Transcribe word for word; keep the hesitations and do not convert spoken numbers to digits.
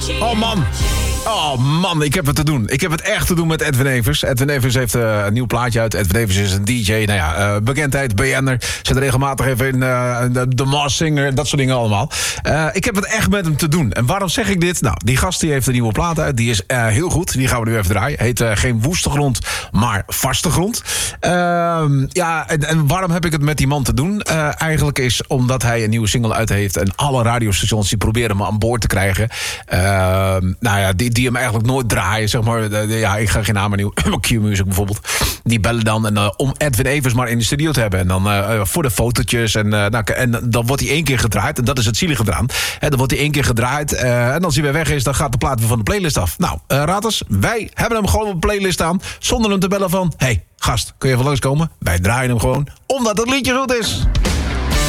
Oh man. Oh man, ik heb het te doen. Ik heb het echt te doen met Edwin Evers. Edwin Evers heeft uh, een nieuw plaatje uit. Edwin Evers is een D J, nou ja, uh, bekendheid, B N'er. Zit regelmatig even in uh, de, de Mars Singer, dat soort dingen allemaal. Uh, ik heb het echt met hem te doen. En waarom zeg ik dit? Nou, die gast die heeft een nieuwe plaat uit. Die is uh, heel goed. Die gaan we nu even draaien. Heet uh, geen woeste grond, maar vaste grond. Uh, ja, en, en waarom heb ik het met die man te doen? Uh, eigenlijk is omdat hij een nieuwe single uit heeft. En alle radiostations die proberen hem aan boord te krijgen. Uh, nou ja, die, die hem eigenlijk nooit draaien, zeg maar. De, de, ja, ik ga geen naam nieuw. Q-Music bijvoorbeeld. Die bellen dan en, uh, om Edwin Evers maar in de studio te hebben. En dan uh, voor de fotootjes. En, uh, nou, en dan wordt hij één keer gedraaid. En dat is het zielige eraan. He, dan wordt hij één keer gedraaid. Uh, en als hij weer weg is, dan gaat de plaat weer van de playlist af. Nou, uh, raad eens. Wij hebben hem gewoon op de playlist staan. Zonder hem te bellen van... Hey, gast, kun je even langskomen? Wij draaien hem gewoon, omdat het liedje goed is.